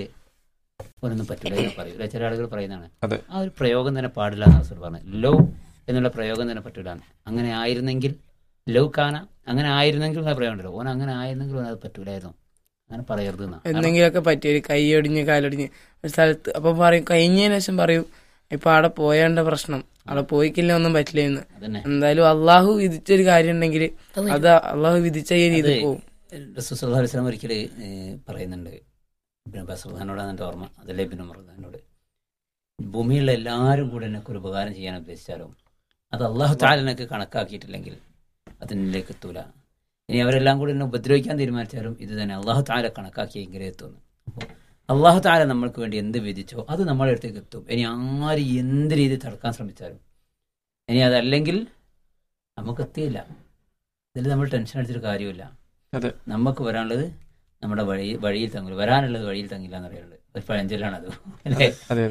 ഒന്നും പറ്റില്ല എന്ന് പറയൂല. ചില ആളുകൾ പറയുന്നതാണ്. ആ ഒരു പ്രയോഗം തന്നെ പാടില്ല എന്ന് റസൂൽ പറഞ്ഞു. ലോ എന്നുള്ള പ്രയോഗം തന്നെ പറ്റില്ല. അങ്ങനെ ആയിരുന്നെങ്കിൽ, ലോ കാന അങ്ങനെ ആയിരുന്നെങ്കിൽ എന്ന പ്രയോഗം ഉണ്ടല്ലോ, ഓൻ അങ്ങനെ ആയിരുന്നെങ്കിൽ അത് പറ്റൂലായിരുന്നു, അങ്ങനെ പറയരുത്. എന്തെങ്കിലുമൊക്കെ പറ്റി ഒരു കൈയൊടിഞ്ഞ് കാലൊടിഞ്ഞ് ഒരു സ്ഥലത്ത് അപ്പം പറയും, കഴിഞ്ഞതിന് ശേഷം പറയും ഇപ്പൊ അവിടെ പോയേണ്ട പ്രശ്നം, അവിടെ പോയിക്കില്ല ഒന്നും പറ്റില്ല എന്ന്. എന്തായാലും അള്ളാഹു വിധിച്ചൊരു കാര്യം ഉണ്ടെങ്കിൽ അത് അള്ളാഹു വിധിച്ച രീതി പോകും. റസൂൽ സല്ലല്ലാഹു അലൈഹി വസല്ലം ഒരിക്കൽ പറയുന്നുണ്ട്, ഇബ്നു അബ്ബാസ് റളിയല്ലാഹു എൻ്റെ ഓർമ്മ, അതല്ലേ ഇബ്നു ഉമർ എന്നോട്, ഭൂമിയിലുള്ള എല്ലാവരും കൂടെ എനിക്ക് ഒരു ഉപകാരം ചെയ്യാൻ ഉദ്ദേശിച്ചാലും അത് അള്ളാഹു തആല എനിക്ക് കണക്കാക്കിയിട്ടില്ലെങ്കിൽ അതിലേക്ക് എത്തൂല. ഇനി അവരെല്ലാം കൂടി എന്നെ ഉപദ്രവിക്കാൻ തീരുമാനിച്ചാലും ഇത് തന്നെ അള്ളാഹു തആല കണക്കാക്കിയെങ്കിലേ എത്തുന്നു. അപ്പോൾ അള്ളാഹു തആല നമ്മൾക്ക് വേണ്ടി എന്ത് വിധിച്ചോ അത് നമ്മുടെ അടുത്തേക്ക് എത്തും. ഇനി ആര് എന്ത് രീതി തടുക്കാൻ ശ്രമിച്ചാലും, ഇനി അതല്ലെങ്കിൽ നമുക്ക് എത്തിയില്ല. ഇതിൽ നമ്മൾ ടെൻഷൻ അടിച്ചൊരു കാര്യമില്ല. നമുക്ക് വരാനുള്ളത് നമ്മുടെ വഴി വഴിയിൽ തങ്ങില്ല, വരാനുള്ളത് വഴിയിൽ തങ്ങില്ല എന്ന് പറയുന്നത് ഒരു പഴഞ്ചൊല്ലാണത് അല്ലേ.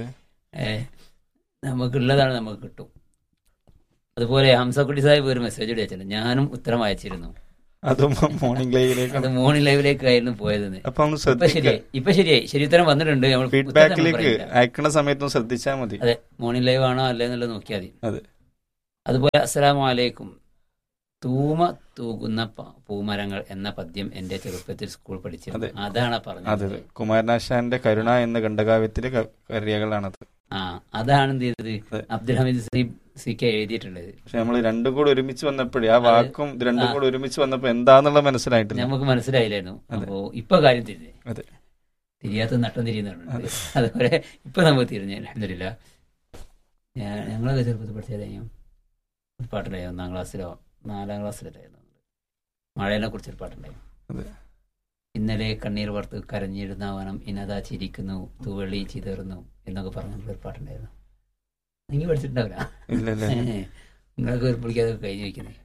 ഏഹ് നമുക്കുള്ളതാണ് നമുക്ക് കിട്ടും. അതുപോലെ ഹംസക്കുട്ടി സാഹിബ് ഒരു മെസ്സേജ് അയച്ചിട്ടുണ്ട്, ഞാനും ഉത്തരം അയച്ചിരുന്നു. അതും മോർണിംഗ് ലൈവിലേക്ക് അത് മോർണിംഗ് ലൈവിലേക്കായിരുന്നു പോയതെന്ന്. അപ്പൊ ഒന്ന് ഇപ്പൊ ശ്രദ്ധിക്കുക, ശരിയായി, ഇപ്പൊ ശരിയായി, ശരി ഉത്തരം വന്നിട്ടുണ്ട്. നമ്മൾ ഫീഡ്ബാക്കിലേക്ക് അയക്കണ സമയത്തും ശ്രദ്ധിച്ചാൽ മതി. അതെ, മോർണിംഗ് ലൈവ് ആണോ അല്ലേ എന്നുള്ളത് നോക്കിയാൽ മതി. അതെ. അതുപോലെ അസ്സലാമു അലൈക്കും, തൂമ തൂകുന്ന പൂമരങ്ങൾ എന്ന പദ്യം എന്റെ ചെറുപ്പത്തിൽ സ്കൂൾ പഠിച്ചത്. അതാണ് പറഞ്ഞത്. അതെ, കുമാരനാശാന്റെ കരുണ എന്ന ഖണ്ഡകാവ്യത്തിലെ കവിതകളാണത്. ആ, അതാണ് എന്ത് ചെയ്തത് അബ്ദുൽ ഹമീദ് സി കെ എഴുതിയിട്ടുള്ളത്. പക്ഷെ നമ്മൾ രണ്ടും കൂടെ ഒരുമിച്ച് വന്നപ്പോഴേ ആ വാക്കും ഇത് രണ്ടും കൂടെ ഒരുമിച്ച് വന്നപ്പോ എന്താന്നുള്ള മനസ്സിലായിട്ടില്ല, നമുക്ക് മനസ്സിലായില്ലായിരുന്നു. അപ്പോ ഇപ്പൊ കാര്യം തിരിഞ്ഞേ, അതെ, തിരിയാത്ത നട്ടം തിരിയുന്നുണ്ട്. അതുപോലെ ഇപ്പൊ നമുക്ക് തിരിഞ്ഞു. അൽഹംദുലില്ലാ. ഞാൻ ഞങ്ങളൊക്കെ ചെറുപ്പത്തിൽ പഠിച്ചത് ഒരു പാട്ടുണ്ടായി, ഒന്നാം ക്ലാസ്സിലോ നാലാം ക്ലാസ്സിലായിരുന്നു. മഴയെ കുറിച്ചൊരു പാട്ടുണ്ടായിരുന്നു. ഇന്നലെ കണ്ണീർ വറുത്ത് കരഞ്ഞിരുന്ന വനം ഇന്നതാ ചിരിക്കുന്നു തൂവള്ളി ചിതറുന്നു എന്നൊക്കെ പറഞ്ഞൊരു പാട്ടുണ്ടായിരുന്നു. നിങ്ങൾ പഠിച്ചിട്ടുണ്ടാവില്ല, നിങ്ങൾക്ക് ഒരു പിടിക്കാതെ കഴിഞ്ഞു വയ്ക്കുന്നത്.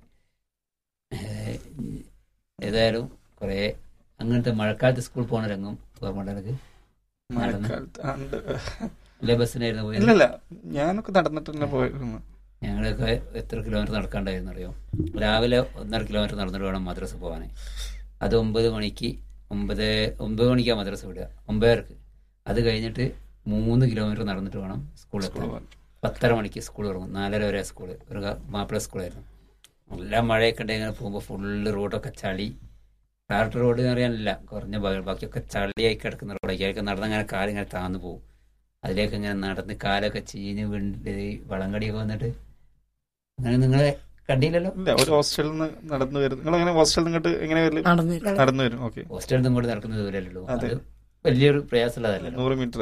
ഏതായാലും കുറെ അങ്ങനത്തെ മഴക്കാലത്ത് സ്കൂൾ പോണ രംഗം ഓർമ്മ എനിക്ക്. അല്ലെ ബസ്സിനായിരുന്നു പോയത്? ഞാനൊക്കെ നടന്നിട്ട് പോയിരുന്നു. ഞങ്ങളൊക്കെ എത്ര കിലോമീറ്റർ നടക്കാണ്ടായിരുന്നു അറിയോ? രാവിലെ ഒന്നര കിലോമീറ്റർ നടന്നിട്ട് വേണം മദ്രസ പോകാൻ. അത് ഒമ്പത് മണിക്ക് ഒമ്പത് ഒമ്പത് മണിക്കാണ് മദ്രസ വിടുക, ഒമ്പതരക്ക്. അത് കഴിഞ്ഞിട്ട് മൂന്ന് കിലോമീറ്റർ നടന്നിട്ട് വേണം സ്കൂളിൽ എത്താൻ. പത്തര മണിക്ക് സ്കൂൾ തുടങ്ങും, നാലര വരെ സ്കൂള്. ഒരു മാപ്പിള സ്കൂളായിരുന്നു. നല്ല മഴയൊക്കെ ഉണ്ടെങ്കിൽ ഇങ്ങനെ പോകുമ്പോൾ ഫുള്ള് റോഡൊക്കെ ചളി. ടാർട്ട് റോഡ് എന്ന് പറയാനില്ല, കുറഞ്ഞ ഭാഗം, ബാക്കിയൊക്കെ ചളിയായി കിടക്കുന്ന റോഡൊക്കെ. അതിലേക്ക് നടന്നങ്ങനെ കാലിങ്ങനെ താന്നു പോകും. അതിലേക്ക് ഇങ്ങനെ നടന്ന് കാലൊക്കെ ചീഞ്ഞ് വീണ്ട് വളങ്കടിയൊക്കെ വന്നിട്ട് അങ്ങനെ നിങ്ങളെ കണ്ടില്ലല്ലോ. ഒരു ഹോസ്റ്റലിൽ നിന്ന് നടന്നു വരും. നിങ്ങൾ അങ്ങനെ ഹോസ്റ്റലിൽ നിന്നിട്ട് എങ്ങനെ നടന്നു വരും? ഓക്കെ, ഹോസ്റ്റലിൽ നിന്ന് ഇങ്ങോട്ട് നടക്കുന്ന ദൂരമല്ലോ. അത് വലിയൊരു പ്രയാസമുള്ളതല്ല. നൂറ് മീറ്റർ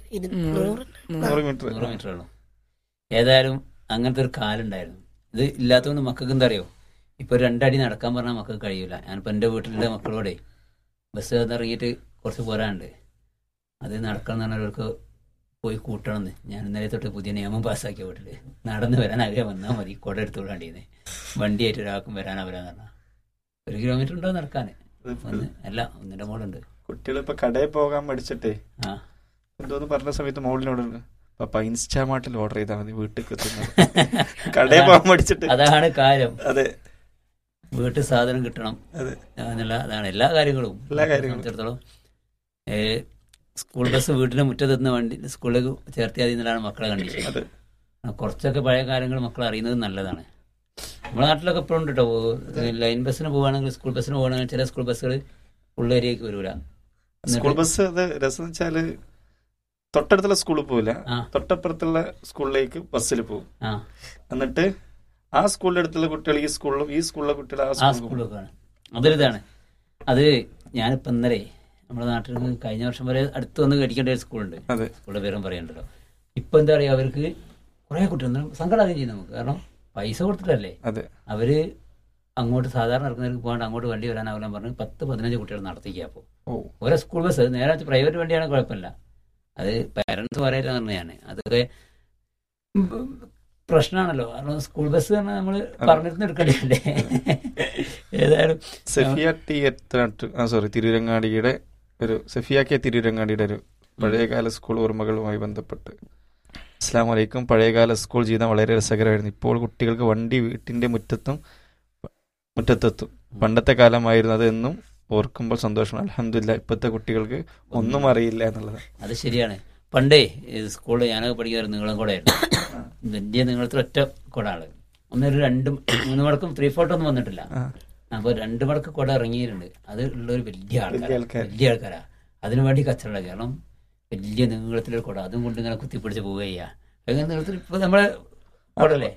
നൂറ് മീറ്റർ നൂറ് മീറ്റർ ഉള്ളൂ. ഏതായാലും അങ്ങനത്തെ ഒരു കാലുണ്ടായിരുന്നു. ഇത് ഇല്ലാത്തതുകൊണ്ട് മക്കൾക്ക് എന്താ അറിയോ, ഇപ്പൊ രണ്ടടി നടക്കാൻ പറഞ്ഞാൽ മക്കൾക്ക് കഴിയൂല. ഞാനിപ്പോ എന്റെ വീട്ടിലെ മക്കളോടെ ബസ് ഇറങ്ങിയിട്ട് കുറച്ച് പോരാണ്ട് അത് നടക്കണം എന്ന് പറഞ്ഞവർക്ക് പോയി കൂട്ടണമെന്ന് ഞാൻ ഇന്നലെ തൊട്ട് പുതിയ നിയമം പാസ്സാക്കിയ വീട്ടില്. നടന്ന് വരാൻ ആകെ വന്നാൽ മതി, കുട എടുത്തുകൊണ്ടാണ്ടിന്ന്. വണ്ടിയായിട്ട് ഒരാൾക്കും വരാനാവില്ലാന്ന് പറഞ്ഞാൽ ഒരു കിലോമീറ്റർ ഉണ്ടോ നടക്കാന്? ഒന്ന് അല്ല, ഒന്നിന്റെ മോളുണ്ട്. കുട്ടികൾ ഇപ്പൊ കടയിൽ പോകാൻ പഠിച്ചിട്ടേ ആ എന്തോന്ന് പറഞ്ഞ സമയത്ത് മോളിനോട് പപ്പ ഇൻസ്റ്റാമാർട്ടിൽ ഓർഡർ ചെയ്താൽ മതി വീട്ടിൽ എത്തുന്നത്. കടയിൽ പോകാൻ പഠിച്ചിട്ട് അതാണ് കാര്യം. അതെ, വീട്ടിൽ സാധനം കിട്ടണം എന്നുള്ള അതാണ് എല്ലാ കാര്യങ്ങളും. എല്ലാ കാര്യങ്ങളും സംബന്ധിച്ചിടത്തോളം സ്കൂൾ ബസ് വീട്ടിന് മുറ്റത്തെത്തുന്ന വണ്ടി സ്കൂളിലേക്ക് ചേർത്തിയാൽ എന്നതാണ് മക്കളെ കണ്ടീഷൻ. കുറച്ചൊക്കെ പഴയ കാര്യങ്ങൾ മക്കൾ അറിയുന്നത് നല്ലതാണ്. നമ്മുടെ നാട്ടിലൊക്കെ എപ്പോഴും ഉണ്ട് കേട്ടോ. ലൈൻ ബസ്സിന് പോവുകയാണെങ്കിൽ സ്കൂൾ ബസ്സിന് പോവുകയാണെങ്കിൽ ചില സ്കൂൾ ബസ്സുകൾ ഉള്ളേരിയേക്ക് വരൂല. സ്കൂൾ ബസ് രസം വെച്ചാല് തൊട്ടടുത്തുള്ള സ്കൂളിൽ പോവില്ല, തൊട്ടപ്പുറത്തുള്ള സ്കൂളിലേക്ക് ബസ്സിൽ പോകും. എന്നിട്ട് ആ സ്കൂളിന്റെ അടുത്തുള്ള കുട്ടികൾ ഈ സ്കൂളിലും ഈ സ്കൂളിലെ കുട്ടികൾ ആ സ്കൂളിലൊക്കെയാണ്. അതൊരിതാണ്. അത് ഞാനിപ്പോ ഇന്നലെ നമ്മുടെ നാട്ടിൽ കഴിഞ്ഞ വർഷം വരെ അടുത്ത് വന്ന് കടിക്കേണ്ട ഒരു സ്കൂളുണ്ട്. സ്കൂളിന്റെ പേരും പറയണ്ടല്ലോ. ഇപ്പൊ എന്താ പറയാ, അവർക്ക് കുറെ കുട്ടികൾ സങ്കടം ചെയ്യും നമുക്ക്. കാരണം പൈസ കൊടുത്തിട്ടല്ലേ അവര് അങ്ങോട്ട് സാധാരണ ഇറക്കുന്നവർക്ക് പോകാണ്ട് അങ്ങോട്ട് വണ്ടി വരാനാവില്ല പറഞ്ഞ് പത്ത് പതിനഞ്ച് കുട്ടികൾ നടത്തിക്കുക. അപ്പോൾ ഓരോ സ്കൂൾ ബസ് നേരെ പ്രൈവറ്റ് വണ്ടിയാണെങ്കിൽ കുഴപ്പമില്ല, അത് പാരന്റ്സ് പറയാൻ പറഞ്ഞതാണ്. അതൊക്കെ പ്രശ്നമാണല്ലോ. കാരണം സ്കൂൾ ബസ് തന്നെ നമ്മൾ പറഞ്ഞിരുന്ന് എടുക്കണ്ടേ. ഏതായാലും സഫിയ ടി സോറി തിരൂരങ്ങാടിയുടെ ഒരു സഫിയ കെ തിരൂരങ്ങാടിയുടെ ഒരു പഴയകാല സ്കൂൾ ഓർമ്മകളുമായി ബന്ധപ്പെട്ട്. അസ്സലാമു അലൈക്കും. പഴയകാല സ്കൂൾ ജീവിതം വളരെ രസകരമായിരുന്നു. ഇപ്പോൾ കുട്ടികൾക്ക് വണ്ടി വീട്ടിന്റെ മുറ്റത്തും മുറ്റത്തെത്തും. പണ്ടത്തെ കാലമായിരുന്നു അത് എന്നും ഓർക്കുമ്പോൾ സന്തോഷമാണ്. അൽഹംദുലില്ലാ, ഇപ്പോഴത്തെ കുട്ടികൾക്ക് ഒന്നും അറിയില്ല എന്നുള്ളത്. അത് ശരിയാണ്. പണ്ടേ സ്കൂളിൽ ഞാനൊക്കെ പഠിക്കുന്ന നീളം കൂടെയായിരുന്നു. വലിയ നീളത്തിൽ ഒറ്റ കുടയാണ്. ഒന്നൊരു രണ്ട് മൂന്ന് മടക്കും ത്രീ ഫോട്ടോ ഒന്നും വന്നിട്ടില്ല. അപ്പോൾ രണ്ട് മടക്ക് കുട ഇറങ്ങിയിട്ടുണ്ട്. അത് ഉള്ളൊരു വലിയ ആൾക്കാർ വലിയ ആൾക്കാരാ. അതിനു വേണ്ടി കച്ചവടം. കാരണം വലിയ നീളത്തിലൊരു കുട അതും കൊണ്ട് ഇങ്ങനെ കുത്തിപ്പിടിച്ച് പോവുക ചെയ്യാ. അങ്ങനെ നീളത്തിൽ ഇപ്പൊ നമ്മളെ കുടല്ലേ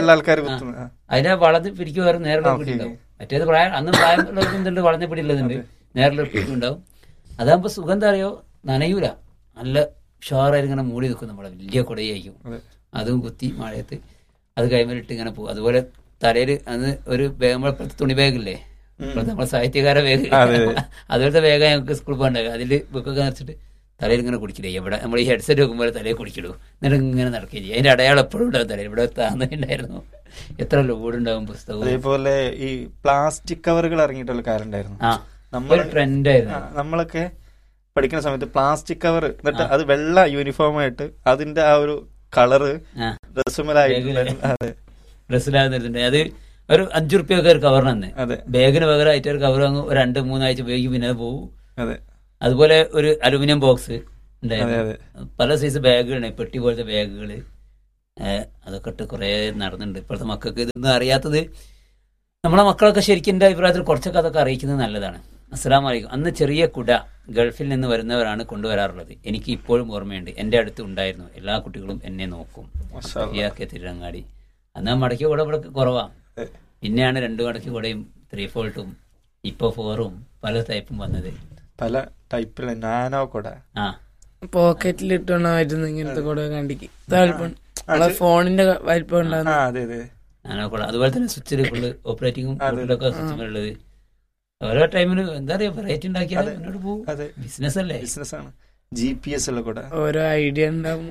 അതിനെ വളർന്ന് പിരിക്കുക വേറെ നേരെ പിടിണ്ടാവും. മറ്റേത് പ്രായം അന്ന് പ്രായമുള്ളവർക്ക് എന്തുണ്ട് വളർന്ന് പിടിയുള്ളതുണ്ട്, നേരെ പിടിക്കുണ്ടാവും. അതാകുമ്പോ സുഖം എന്താ അറിയോ, നനയൂല, നല്ല ഷാറായിട്ട് ഇങ്ങനെ മൂടി നിൽക്കും. നമ്മളെ വലിയ കുടയായിരിക്കും. അതും കുത്തി മഴയത്ത് അത് കൈമേലിട്ട് ഇങ്ങനെ പോകും. അതുപോലെ തലയിൽ അന്ന് ഒരു ബാഗ്, നമ്മളെ തുണി ബാഗില്ലേ, നമ്മളെ സാഹിത്യകാര ബാഗ്, അതുപോലത്തെ ബാഗ് ഞങ്ങൾക്ക് സ്കൂളിൽ പോകണ്ടാകും. അതിൽ ബുക്കൊക്കെ നിറച്ചിട്ട് തലയിൽ ഇങ്ങനെ കുടിക്കില്ലേ. ഇവിടെ നമ്മൾ ഈ ഹെഡ്സെറ്റ് വെക്കുമ്പോൾ തലയിൽ കുടിക്കിടും. എന്നിട്ട് ഇങ്ങനെ നടക്കുകയും ചെയ്യും. അതിന്റെ അടയാളം എപ്പോഴും ഉണ്ടാവും തലയിൽ. ഇവിടെ താന്നുണ്ടായിരുന്നു. എത്ര ലോഡുണ്ടാവും പുസ്തകം. അതേപോലെ ഈ പ്ലാസ്റ്റിക് കവറുകൾ ഇറങ്ങിയിട്ടുള്ള കാര്യം ഉണ്ടായിരുന്നു. നമ്മൾ ട്രെൻഡായിരുന്നു. നമ്മളൊക്കെ പഠിക്കുന്ന സമയത്ത് പ്ലാസ്റ്റിക് കവർ, എന്നിട്ട് അത് വെള്ള യൂണിഫോമായിട്ട് അതിന്റെ ആ ഒരു കളറ് ഡ്രസ്സുമേലായിട്ട് ഡ്രസ്സിലാകുന്നുണ്ട്. അത് ഒരു അഞ്ചു റുപ്യൊക്കെ ഒരു കവറിന് തന്നെ അതെ ബാഗിന് പകരമായിട്ട് ഒരു കവർ അങ്ങ് ഒരു രണ്ട് മൂന്നാഴ്ച ഉപയോഗിക്കും, പിന്നെ അത് പോകും. അതെ അതുപോലെ ഒരു അലുമിനിയം ബോക്സ് അതെ ഉണ്ടായിരുന്നു. അതെ പല സൈസ് ബാഗുകളുണ്ട്, പെട്ടി പോലത്തെ ബാഗുകൾ. അതൊക്കെ ഇട്ട് കുറേ നടന്നുണ്ട്. ഇപ്പോഴത്തെ മക്കൾക്ക് ഇതൊന്നും അറിയാത്തത്. നമ്മളെ മക്കളൊക്കെ ശരിക്കും എൻ്റെ അഭിപ്രായത്തിൽ കുറച്ചൊക്കെ അതൊക്കെ അറിയിക്കുന്നത് നല്ലതാണ്. അസ്സലാമു അലൈക്കും. അന്ന് ചെറിയ കുട ഗൾഫിൽ നിന്ന് വരുന്നവരാണ് കൊണ്ടുവരാറുള്ളത്. എനിക്ക് ഇപ്പോഴും ഓർമ്മയുണ്ട്. എൻ്റെ അടുത്ത് ഉണ്ടായിരുന്നു. എല്ലാ കുട്ടികളും എന്നെ നോക്കും. ഇയാക്കെ തിരുരങ്ങാടി. അന്ന് മടക്കിയ കുട ഇവിടെ കുറവാണ്. പിന്നെയാണ് രണ്ടു മടക്കി കുടയും ത്രീ ഫോൾട്ടും ഇപ്പൊ ഫോറും പല ടൈപ്പും വന്നത്. പല ടൈപ്പിലുള്ള നാനോ കുട, ആ പോക്കറ്റിൽ ഇട്ടുണ്ടായിരുന്നു ഇങ്ങനത്തെ കുട കണ്ടിക്ക്. ഫോണിന്റെ വലിപ്പം ഉണ്ടാകുന്ന അതെ അതെ നാനോ കുട. അതുപോലെ തന്നെ സ്വിച്ചിൽ ഫുള്ള് ഓപ്പറേറ്റിംഗും ഒക്കെ സ്വിച്ചിലുള്ളത്. ഓരോ ടൈമിന് എന്താ പറയാ വെറൈറ്റി ഉണ്ടാക്കിയാൽ മുന്നോട്ട് പോകും. ബിസിനസ് അല്ലേ, ബിസിനസ് ആണ്. ജി പി എസ് ഉള്ള കൂടെ ഓരോ ഐഡിയ ഉണ്ടാവും.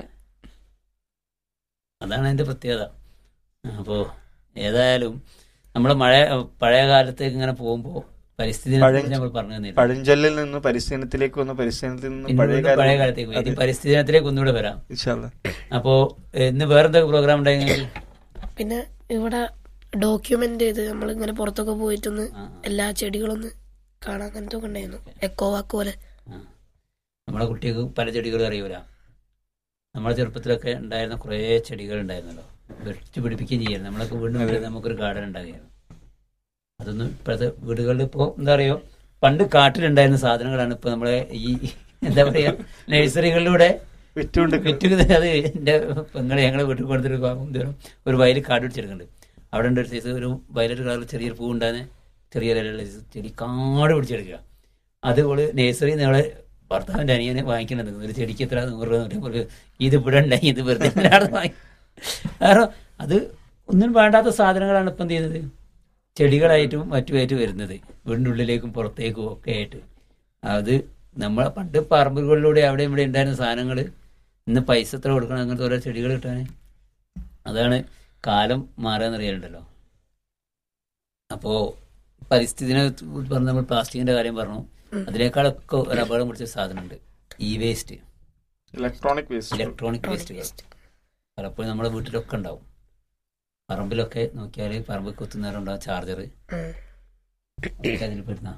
അതാണ് അതിന്റെ പ്രത്യേകത. അപ്പോ ഏതായാലും നമ്മള് മഴ പഴയ കാലത്തേക്ക് ഇങ്ങനെ പോകുമ്പോ പരിസ്ഥിതിനെ നമ്മൾ പറഞ്ഞു തന്നില്ല. പഴഞ്ചൊല്ലിൽ നിന്ന് പരിസ്ഥിതിയിലേക്ക് വന്നു, പരിസ്ഥിതിയിൽ നിന്ന് പഴയ കാലത്തേക്ക് പോയി. പരിസ്ഥിതിയിലേക്ക് ഒന്നുകൂടെ വരാം. അപ്പോ ഇന്ന് വേറെന്തൊക്കെ പ്രോഗ്രാം ഉണ്ടായി? പിന്നെ ഇവിടെ ഡോക്യുമെന്റ് ചെയ്ത് നമ്മൾ ഇങ്ങനെ പുറത്തൊക്കെ പോയിട്ടൊന്ന് എല്ലാ ചെടികളൊന്ന് കാണാൻ അങ്ങനത്തെ ഒക്കെ ഉണ്ടായിരുന്നു. എക്കോ വാക്ക് പോലെ. നമ്മളെ കുട്ടികൾക്ക് പല ചെടികളും അറിയൂല. നമ്മളെ ചെറുപ്പത്തിലൊക്കെ ഉണ്ടായിരുന്ന കുറേ ചെടികൾ ഉണ്ടായിരുന്നല്ലോ, വെച്ച് പിടിപ്പിക്കുകയും ചെയ്യായിരുന്നു. നമ്മളൊക്കെ വീണ്ടും നമുക്കൊരു ഗാർഡൻ ഉണ്ടാകുകയാണ്. അതൊന്നും ഇപ്പോഴത്തെ വീടുകളിൽ ഇപ്പോൾ എന്താ പറയുക, പണ്ട് കാട്ടിലുണ്ടായിരുന്ന സാധനങ്ങളാണ് ഇപ്പൊ നമ്മളെ ഈ എന്താ പറയാ നഴ്സറികളിലൂടെ വിറ്റ്. അത് എന്റെ പെങ്ങളെ ഞങ്ങളെ വീട്ടിൽ കൊടുത്തിട്ട് ഒരു വയലിൽ കാട് പിടിച്ചെടുക്കുന്നുണ്ട്. അവിടെ ഉണ്ട് ഒരു സൈസ് ഒരു വയലറ്റ് കളറിൽ ചെറിയൊരു പൂ ഉണ്ടാകുന്ന ചെറിയ ചെടി കാട് പിടിച്ചെടുക്കുക. അതുപോലെ നഴ്സറി നമ്മളെ ഭർത്താവിന്റെ അനിയനെ വാങ്ങിക്കണത് ഒരു ചെടിക്ക് എത്ര നൂറ് രൂപ, ഇത് ഇവിടെ ഉണ്ടായി, ഇത് വെറുതെ വാങ്ങി. കാരണം അത് ഒന്നും വേണ്ടാത്ത സാധനങ്ങളാണ് ഇപ്പം എന്ത് ചെയ്യുന്നത്, ചെടികളായിട്ടും മറ്റുമായിട്ട് വരുന്നത്, വീടിൻ്റെ ഉള്ളിലേക്കും പുറത്തേക്കും ഒക്കെ ആയിട്ട്. അത് നമ്മളെ പണ്ട് പറമ്പുകളിലൂടെ അവിടെ ഇവിടെ ഉണ്ടായിരുന്ന സാധനങ്ങൾ ഇന്ന് പൈസ എത്ര കൊടുക്കണം അങ്ങനത്തെ ഓരോ ചെടികൾ കിട്ടാൻ. അതാണ് കാലം മാറാന്നറിയാലുണ്ടല്ലോ. അപ്പോ പരിസ്ഥിതിനെ പറഞ്ഞ നമ്മൾ പ്ലാസ്റ്റിക്കിന്റെ കാര്യം പറഞ്ഞു. അതിനേക്കാളൊക്കെ ഒരു അപകടം പിടിച്ച സാധനമുണ്ട്, E waste, electronic waste. Electronic waste പലപ്പോഴും നമ്മുടെ വീട്ടിലൊക്കെ ഉണ്ടാവും. പറമ്പിലൊക്കെ നോക്കിയാൽ പറമ്പ് കുത്തുന്നേരം ഉണ്ടാവും ചാർജർ. അതിൽ പെടുന്ന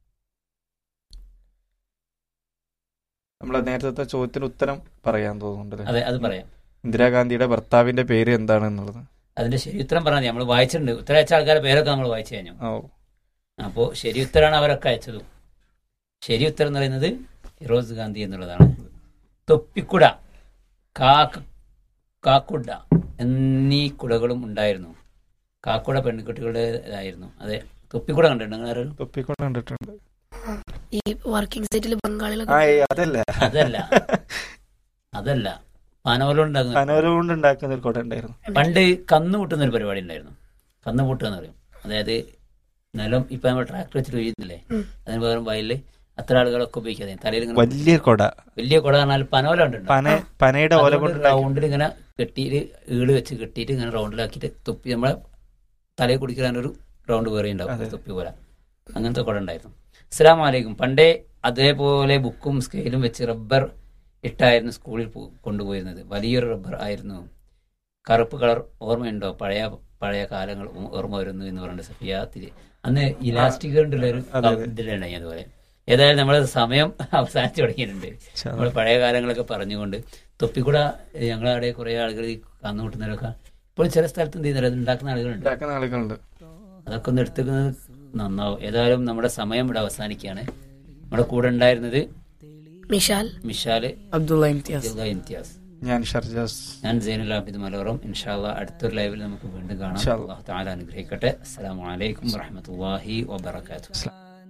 നമ്മളെ നേരത്തെ ചോദ്യത്തിന് ഉത്തരം പറയാൻ തോന്നുന്നുണ്ട്. അതെ, അത് പറയാം. ഇന്ദിരാഗാന്ധിയുടെ ഭർത്താവിന്റെ പേര് എന്താണ് എന്നുള്ളത് അതിന്റെ ശരി ഉത്തരം പറഞ്ഞാൽ നമ്മൾ വായിച്ചിട്ടുണ്ട്. ഉത്തരം അയച്ച ആൾക്കാരുടെ പേരൊക്കെ നമ്മൾ വായിച്ചു കഴിഞ്ഞു. അപ്പോ ശരി ഉത്തരമാണ് അവരൊക്കെ അയച്ചതും. ശരി ഉത്തരം എന്ന് പറയുന്നത് ഫിറോസ് ഗാന്ധി എന്നുള്ളതാണ്. തൊപ്പിക്കുട, കാക്ക കാക്കുട എന്നീ കുടകളും ഉണ്ടായിരുന്നു. കാക്കുട പെൺകുട്ടികളുടെ ഇതായിരുന്നു. അതെ, തൊപ്പിക്കുട കണ്ടിട്ടുണ്ട്. തൊപ്പിക്കുട കണ്ടിട്ടുണ്ട്. ഈ വർക്കിംഗ് സൈറ്റിൽ ബംഗാളിലൊക്കെ അതല്ല അതല്ല അതല്ല പനോലുണ്ടാക്കുന്ന ഒരു കുട ഉണ്ടായിരുന്നു. പണ്ട് കന്ന് കൂട്ടുന്ന ഒരു പരിപാടി ഉണ്ടായിരുന്നു. കന്ന് കൂട്ടുക എന്ന് പറയും. അതായത് നിലം ഇപ്പൊ നമ്മൾ ട്രാക്ടർ വെച്ചിട്ട് വീഴുന്നില്ലേ, അതിന് പകരം വയലില് അത്ര ആളുകളൊക്കെ ഉപയോഗിക്കാതെ തലയിൽ വലിയ കുട, വലിയ കുട പറഞ്ഞാൽ പനോല പനയുടെ റൗണ്ടിൽ ഇങ്ങനെ കെട്ടിയിട്ട് ഈട് വെച്ച് കെട്ടിയിട്ട് ഇങ്ങനെ റൗണ്ടിലാക്കിയിട്ട് തൊപ്പി നമ്മളെ തലയിൽ കുടിക്കാനൊരു റൗണ്ട് വേറെ ഉണ്ടാവും, തൊപ്പി പോലെ. അങ്ങനത്തെ കുട ഉണ്ടായിരുന്നു. അസ്സലാമു അലൈക്കും. പണ്ടേ അതേപോലെ ബുക്കും സ്കെയിലും വെച്ച് റബ്ബർ ഇട്ടായിരുന്നു സ്കൂളിൽ കൊണ്ടുപോയിരുന്നത്. വലിയൊരു റബ്ബർ ആയിരുന്നു, കറുപ്പ് കളർ. ഓർമ്മയുണ്ടോ? പഴയ പഴയ കാലങ്ങൾ ഓർമ്മ വരുന്നു എന്ന് പറഞ്ഞിട്ട് സഫിയാത്തിരി. അന്ന് ഇലാസ്റ്റിക് കൊണ്ടുള്ളൊരു ഇതിലുണ്ടായി. അതുപോലെ ഏതായാലും നമ്മളെ സമയം അവസാനിച്ചു തുടങ്ങിയിട്ടുണ്ട്. നമ്മൾ പഴയ കാലങ്ങളൊക്കെ പറഞ്ഞുകൊണ്ട് തൊപ്പിക്കൂട ഞങ്ങളവിടെ കുറെ ആളുകൾ കന്നു കൂട്ടുന്നവരൊക്കെ ഇപ്പോൾ ചില സ്ഥലത്ത് എന്ത് ചെയ്യുന്നത് ഉണ്ടാക്കുന്ന ആളുകളുണ്ട്. അതൊക്കെ ഒന്ന് എടുത്തുന്നത് നന്നാവും. ഏതായാലും നമ്മുടെ സമയം ഇവിടെ അവസാനിക്കുകയാണ്. നമ്മുടെ കൂടെ ഉണ്ടായിരുന്നത് മിഷാൽ, മിഷാല്, അബ്ദുള്ള ഇംതിയാസ്, ഇംതിയാസ്, ഞാൻ ഷർജാസ്, ഞാൻ സൈനുൽ ആബിദ് മലപ്പുറം. ഇൻഷാ അല്ലാഹ് അടുത്തൊരു ലൈവിൽ നമുക്ക് വീണ്ടും കാണാം. അല്ലാഹു തആല അനുഗ്രഹിക്കട്ടെ. അസ്സലാമു അലൈക്കും വറഹ്മത്തുള്ളാഹി വബറകാതുഹു.